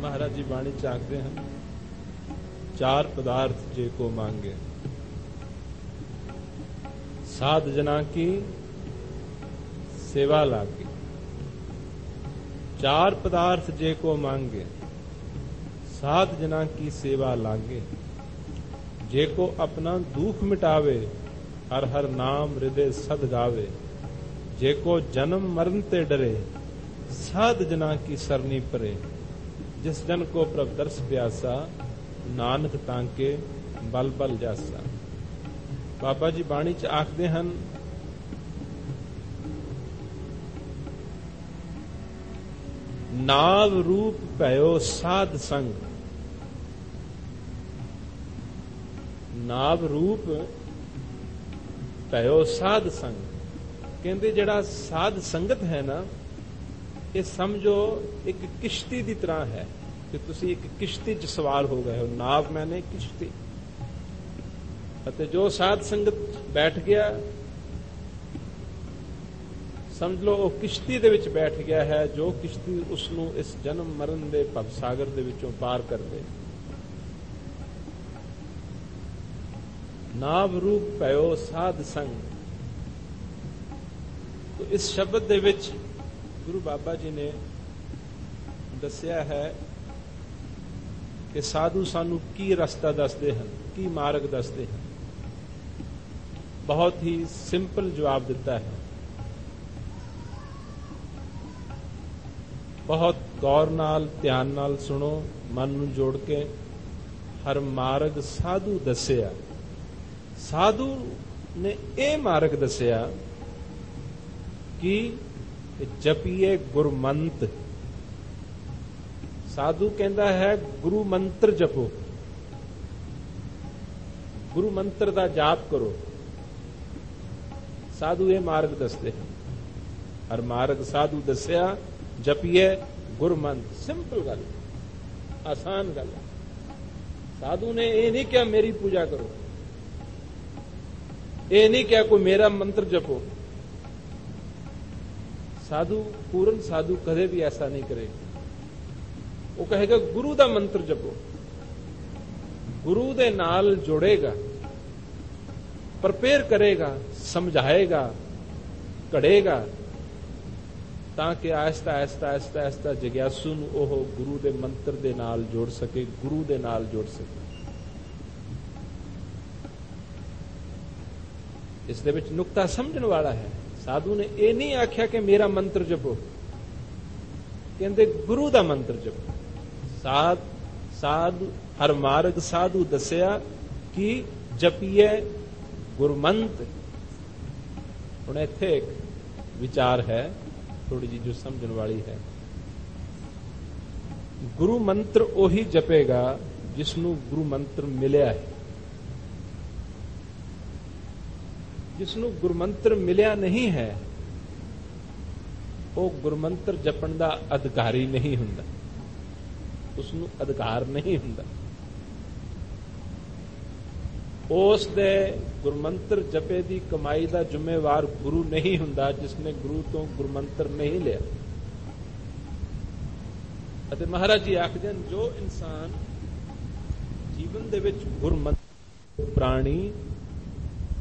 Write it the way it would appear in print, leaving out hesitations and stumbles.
महाराज जी बाणी च आखते हैं, चार पदार्थ जे को मांगे, साध जना की सेवा लागे। चार पदार्थ जे को मांगे, साध जना की सेवा लागे। जे को अपना दुख मिटावे, हर हर नाम हृदय सद गावे। जे को जन्म मरण ते डरे, साध जना की सरनी परे। जिस जन को प्रभ दर्श प्यासा, नानक तांके बल बल जासा। बाबा जी बाणी च आखदे हन, नाव रूप भयो साध संग। नाव रूप ਭਇਓ ਸਾਧ ਸੰਗ। ਕਹਿੰਦੇ ਜਿਹੜਾ ਸਾਧ ਸੰਗਤ ਹੈ ਨਾ, ਇਹ ਸਮਝੋ ਇੱਕ ਕਿਸ਼ਤੀ ਦੀ ਤਰ੍ਹਾਂ ਹੈ ਕਿ ਤੁਸੀਂ ਇੱਕ ਕਿਸ਼ਤੀ 'ਚ ਸਵਾਰ ਹੋ ਗਏ ਹੋ। ਨਾਵ ਮੈਨੇ ਕਿਸ਼ਤੀ। ਅਤੇ ਜੋ ਸਾਧ ਸੰਗਤ ਬੈਠ ਗਿਆ, ਸਮਝ ਲਓ ਉਹ ਕਿਸ਼ਤੀ ਦੇ ਵਿੱਚ ਬੈਠ ਗਿਆ ਹੈ, ਜੋ ਕਿਸ਼ਤੀ ਉਸ ਨੂੰ ਇਸ ਜਨਮ ਮਰਨ ਦੇ ਭਵ ਸਾਗਰ ਦੇ ਵਿੱਚੋਂ ਪਾਰ ਕਰ ਦੇ। ਨਾਵ ਰੂਪ ਭਇਓ ਸਾਧ ਸੰਗ। ਤੋ ਇਸ ਸ਼ਬਦ ਦੇ ਵਿੱਚ ਗੁਰੂ ਬਾਬਾ ਜੀ ਨੇ ਦੱਸਿਆ ਹੈ ਕਿ ਸਾਧੂ ਸਾਨੂੰ ਕੀ ਰਸਤਾ ਦੱਸਦੇ ਹਨ, ਕੀ ਮਾਰਗ ਦੱਸਦੇ ਹਨ। ਬਹੁਤ ਹੀ ਸਿੰਪਲ ਜਵਾਬ ਦਿੱਤਾ ਹੈ। ਬਹੁਤ ਗੌਰ ਨਾਲ, ਧਿਆਨ ਨਾਲ ਸੁਣੋ, ਮਨ ਨੂੰ ਜੋੜ ਕੇ। ਹਰ ਮਾਰਗ ਸਾਧੂ ਦੱਸਿਆ। ਸਾਧੂ ਨੇ ਇਹ ਮਾਰਗ ਦੱਸਿਆ ਕਿ ਜਪੀਏ ਗੁਰਮੰਤ। ਸਾਧੂ ਕਹਿੰਦਾ ਹੈ ਗੁਰੂ ਮੰਤਰ ਜਪੋ, ਗੁਰੂ ਮੰਤਰ ਦਾ ਜਾਪ ਕਰੋ। ਸਾਧੂ ਇਹ ਮਾਰਗ ਦੱਸਦੇ ਹਨ। ਹਰ ਮਾਰਗ ਸਾਧੂ ਦੱਸਿਆ, ਜਪੀਏ ਗੁਰਮੰਤ। ਸਿੰਪਲ ਗੱਲ, ਆਸਾਨ ਗੱਲ। ਸਾਧੂ ਨੇ ਇਹ ਨਹੀਂ ਕਿਹਾ ਮੇਰੀ ਪੂਜਾ ਕਰੋ, ਇਹ ਨਹੀਂ ਕਿਹਾ ਕੋਈ ਮੇਰਾ ਮੰਤਰ ਜਪੋ। ਸਾਧੂ, ਪੂਰਨ ਸਾਧੂ ਕਦੇ ਵੀ ਐਸਾ ਨਹੀਂ ਕਰੇਗਾ। ਉਹ ਕਹੇਗਾ ਗੁਰੂ ਦਾ ਮੰਤਰ ਜਪੋ, ਗੁਰੂ ਦੇ ਨਾਲ ਜੁੜੇਗਾ, ਪ੍ਰਪੇਅਰ ਕਰੇਗਾ, ਸਮਝਾਏਗਾ, ਘੜੇਗਾ, ਤਾਂ ਕਿ ਆਹਿਸਤਾ ਆਹਿਸਤਾ ਆਹਿਸਤਾ ਆਹਿਸਤਾ ਜਗਿਆਸੂ ਨੂੰ ਉਹ ਗੁਰੂ ਦੇ ਮੰਤਰ ਦੇ ਨਾਲ ਜੋੜ ਸਕੇ, ਗੁਰੂ ਦੇ ਨਾਲ ਜੋੜ ਸਕੇ। ਇਸ ਦੇ ਵਿੱਚ ਨੁਕਤਾ ਸਮਝਣ ਵਾਲਾ ਹੈ। ਸਾਧੂ ਨੇ ਇਹ ਨਹੀਂ ਆਖਿਆ ਕਿ ਮੇਰਾ ਮੰਤਰ ਜਪੋ, ਕਹਿੰਦੇ ਗੁਰੂ ਦਾ ਮੰਤਰ ਜਪੋ। ਸਾਧ ਹਰ ਮਾਰਗ ਸਾਧੂ ਦੱਸਿਆ ਕਿ ਜਪੀਏ ਗੁਰਮੰਤ। ਹੁਣ ਇੱਥੇ ਇੱਕ ਵਿਚਾਰ ਹੈ ਥੋੜੀ ਜਿਹੀ ਜੋ ਸਮਝਣ ਵਾਲੀ ਹੈ। ਗੁਰੂ ਮੰਤਰ ਉਹੀ ਜਪੇਗਾ ਜਿਸ ਨੂੰ ਗੁਰੂ ਮੰਤਰ ਮਿਲਿਆ ਹੈ। ਜਿਸ ਨੂੰ ਗੁਰਮੰਤਰ ਮਿਲਿਆ ਨਹੀਂ ਹੈ, ਉਹ ਗੁਰਮੰਤਰ ਜਪਣ ਦਾ ਅਧਿਕਾਰੀ ਨਹੀਂ ਹੁੰਦਾ, ਉਸ ਨੂੰ ਅਧਿਕਾਰ ਨਹੀਂ ਹੁੰਦਾ। ਉਸ ਦੇ ਗੁਰਮੰਤਰ ਜਪੇ ਦੀ ਕਮਾਈ ਦਾ ਜ਼ਿੰਮੇਵਾਰ ਗੁਰੂ ਨਹੀਂ ਹੁੰਦਾ, ਜਿਸ ਨੇ ਗੁਰੂ ਤੋਂ ਗੁਰਮੰਤਰ ਨਹੀਂ ਲਿਆ। ਅਤੇ ਮਹਾਰਾਜ ਜੀ ਆਖਦੇ ਹਨ, ਜੋ ਇਨਸਾਨ ਜੀਵਨ ਦੇ ਵਿੱਚ ਗੁਰਮੰਤਰ ਪ੍ਰਾਣੀ